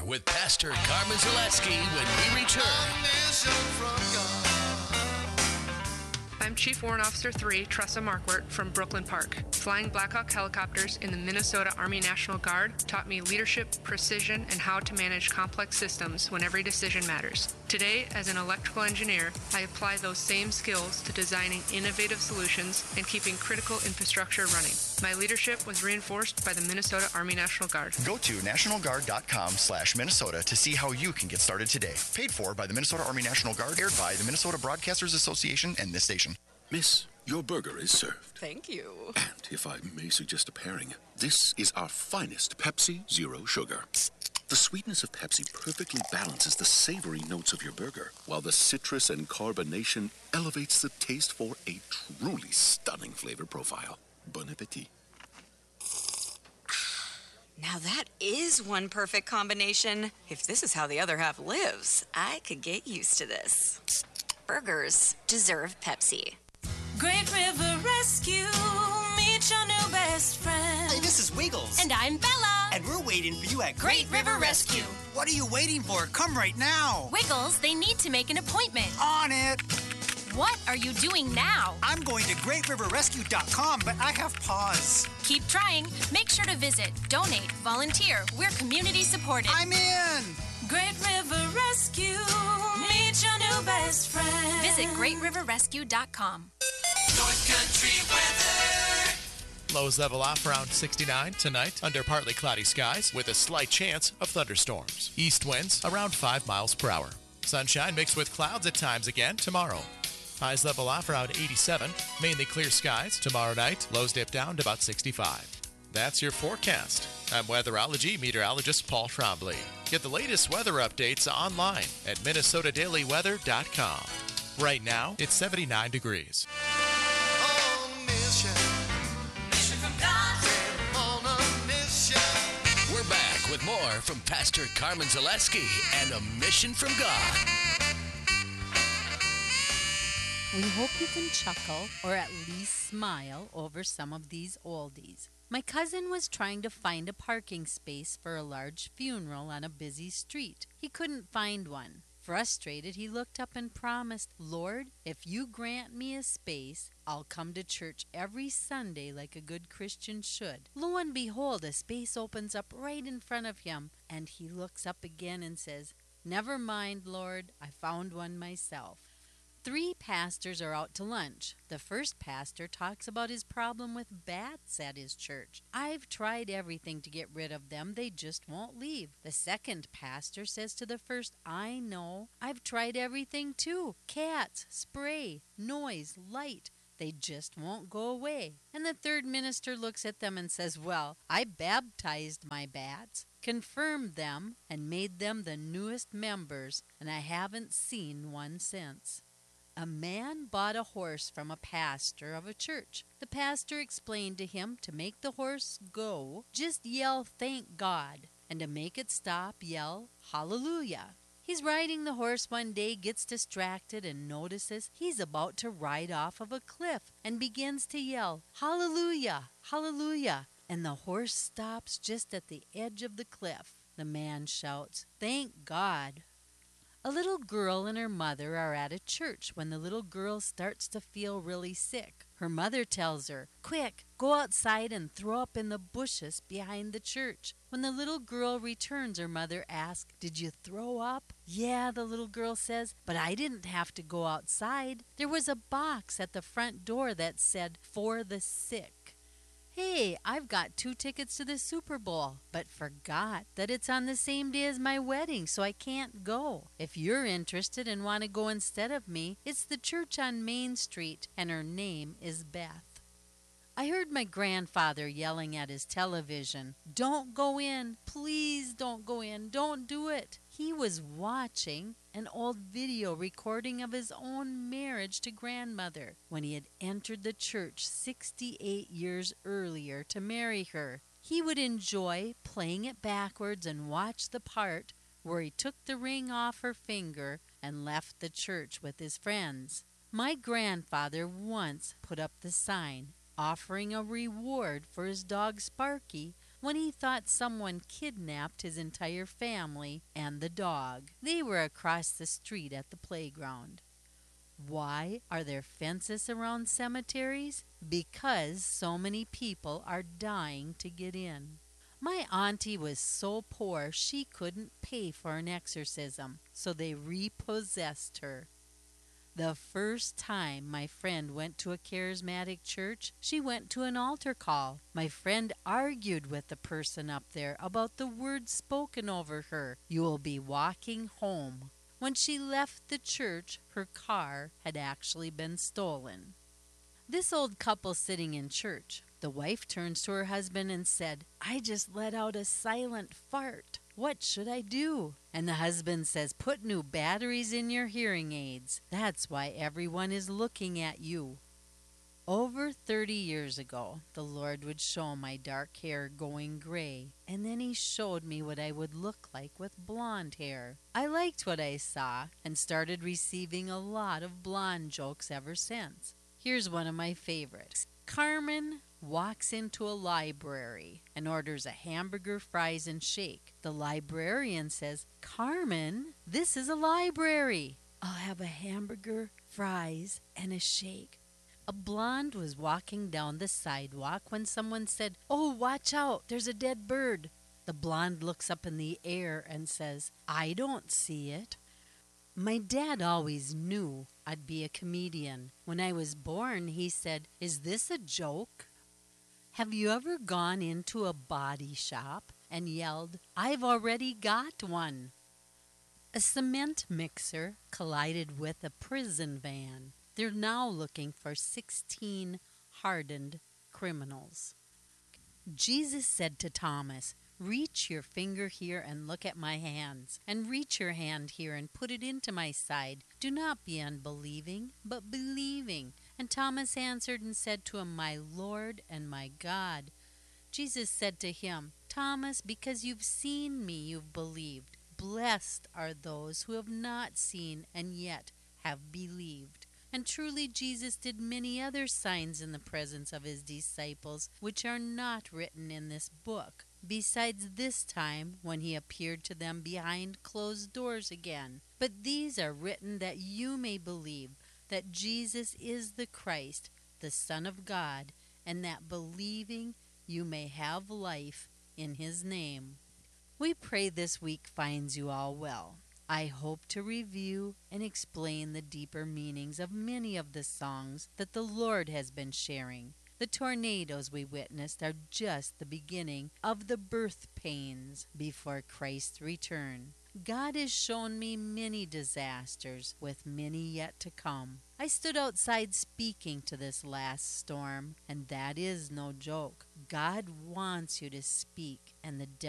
with Pastor Carmen Zaleski when we return. I'm Chief Warrant Officer 3, Tressa Markwart from Brooklyn Park. Flying Black Hawk helicopters in the Minnesota Army National Guard taught me leadership, precision, and how to manage complex systems when every decision matters. Today, as an electrical engineer, I apply those same skills to designing innovative solutions and keeping critical infrastructure running. My leadership was reinforced by the Minnesota Army National Guard. Go to nationalguard.com/Minnesota to see how you can get started today. Paid for by the Minnesota Army National Guard, aired by the Minnesota Broadcasters Association and this station. Miss, your burger is served. Thank you. And if I may suggest a pairing, this is our finest Pepsi Zero Sugar. The sweetness of Pepsi perfectly balances the savory notes of your burger, while the citrus and carbonation elevates the taste for a truly stunning flavor profile. Bon appetit. Now that is one perfect combination. If this is how the other half lives, I could get used to this. Burgers deserve Pepsi. Great River Rescue, meet your new best friend. Hey, this is Wiggles. And I'm Bella. And we're waiting for you at Great River Rescue. What are you waiting for? Come right now. Wiggles, they need to make an appointment. On it. What are you doing now? I'm going to GreatRiverRescue.com, but I have pause. Keep trying. Make sure to visit, donate, volunteer. We're community supported. I'm in. Great River Rescue, meet your new best friend. Visit GreatRiverRescue.com. North Country weather. Lows level off around 69 tonight under partly cloudy skies with a slight chance of thunderstorms. East winds around 5 miles per hour. Sunshine mixed with clouds at times again tomorrow. Highs level off around 87. Mainly clear skies. Tomorrow night, lows dip down to about 65. That's your forecast. I'm weatherology meteorologist Paul Trombley. Get the latest weather updates online at minnesotadailyweather.com. Right now, it's 79 degrees. We're back with more from Pastor Carmen Zaleski and A Mission from God. We hope you can chuckle or at least smile over some of these oldies. My cousin was trying to find a parking space for a large funeral on a busy street. He couldn't find one. Frustrated, he looked up and promised, "Lord, if you grant me a space, I'll come to church every Sunday like a good Christian should." Lo and behold, a space opens up right in front of him, and he looks up again and says, "Never mind, Lord, I found one myself." 3 pastors are out to lunch. The first pastor talks about his problem with bats at his church. "I've tried everything to get rid of them. They just won't leave." The second pastor says to the first, "I know. I've tried everything too. Cats, spray, noise, light. They just won't go away." And the third minister looks at them and says, "Well, I baptized my bats, confirmed them, and made them the newest members, and I haven't seen one since." A man bought a horse from a pastor of a church. The pastor explained to him to make the horse go, just yell, "Thank God," and to make it stop, yell, "Hallelujah." He's riding the horse one day, gets distracted, and notices he's about to ride off of a cliff and begins to yell, "Hallelujah, hallelujah," and the horse stops just at the edge of the cliff. The man shouts, "Thank God." A little girl and her mother are at a church when the little girl starts to feel really sick. Her mother tells her, "Quick, go outside and throw up in the bushes behind the church." When the little girl returns, her mother asks, "Did you throw up?" "Yeah," the little girl says, "but I didn't have to go outside. There was a box at the front door that said, 'For the sick.' Hey, I've got 2 tickets to the Super Bowl, but forgot that it's on the same day as my wedding, so I can't go. If you're interested and want to go instead of me, it's the church on Main Street, and her name is Beth." I heard my grandfather yelling at his television, "Don't go in. Please don't go in. Don't do it." He was watching an old video recording of his own marriage to grandmother when he had entered the church 68 years earlier to marry her. He would enjoy playing it backwards and watch the part where he took the ring off her finger and left the church with his friends. My grandfather once put up the sign offering a reward for his dog Sparky when he thought someone kidnapped his entire family and the dog. They were across the street at the playground. Why are there fences around cemeteries? Because so many people are dying to get in. My auntie was so poor she couldn't pay for an exorcism, so they repossessed her. The first time my friend went to a charismatic church, she went to an altar call. My friend argued with the person up there about the words spoken over her. "You will be walking home." When she left the church, her car had actually been stolen. This old couple sitting in church, the wife turns to her husband and said, "I just let out a silent fart. What should I do?" And the husband says, "Put new batteries in your hearing aids. That's why everyone is looking at you." Over 30 years ago, the Lord would show my dark hair going gray, and then he showed me what I would look like with blonde hair. I liked what I saw and started receiving a lot of blonde jokes ever since. Here's one of my favorites. Carmen walks into a library and orders a hamburger, fries, and shake. The librarian says, "Carmen, this is a library. I'll have a hamburger, fries, and a shake." A blonde was walking down the sidewalk when someone said, "Oh, watch out, there's a dead bird." The blonde looks up in the air and says, "I don't see it." My dad always knew I'd be a comedian. When I was born, he said, "Is this a joke?" Have you ever gone into a body shop and yelled, "I've already got one"? A cement mixer collided with a prison van. They're now looking for 16 hardened criminals. Jesus said to Thomas, "Reach your finger here and look at my hands, and reach your hand here and put it into my side. Do not be unbelieving, but believing." And Thomas answered and said to him, "My Lord and my God." Jesus said to him, "Thomas, because you've seen me, you've believed. Blessed are those who have not seen and yet have believed." And truly Jesus did many other signs in the presence of his disciples, which are not written in this book, besides this time when he appeared to them behind closed doors again. But these are written that you may believe that Jesus is the Christ, the Son of God, and that believing you may have life in his name. We pray this week finds you all well. I hope to review and explain the deeper meanings of many of the songs that the Lord has been sharing. The tornadoes we witnessed are just the beginning of the birth pains before Christ's return. God has shown me many disasters, with many yet to come. I stood outside speaking to this last storm, and that is no joke. God wants you to speak, and the